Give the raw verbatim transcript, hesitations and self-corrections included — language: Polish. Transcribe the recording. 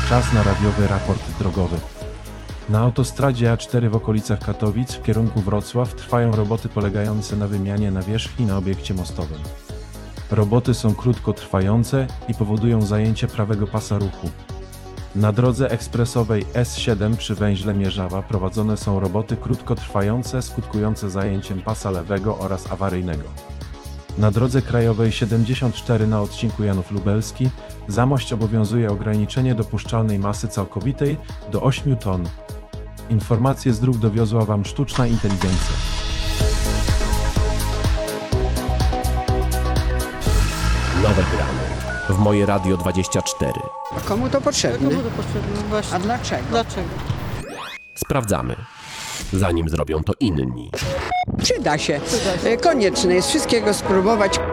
Czas na radiowy raport drogowy. Na autostradzie A cztery w okolicach Katowic w kierunku Wrocław trwają roboty polegające na wymianie nawierzchni na obiekcie mostowym. Roboty są krótkotrwające i powodują zajęcie prawego pasa ruchu. Na drodze ekspresowej S siedem przy węźle Mierzawa prowadzone są roboty krótkotrwające skutkujące zajęciem pasa lewego oraz awaryjnego. Na drodze krajowej siedemdziesiąt cztery na odcinku Janów Lubelski Zamość obowiązuje ograniczenie dopuszczalnej masy całkowitej do ośmiu ton. Informacje z dróg dowiozła Wam sztuczna inteligencja. Nowe gramy w Moje Radio dwadzieścia cztery. A komu to potrzebne? Komu to potrzebne? Właśnie. A dlaczego? Dlaczego? Sprawdzamy, zanim zrobią to inni. Przyda się. Konieczne jest wszystkiego spróbować.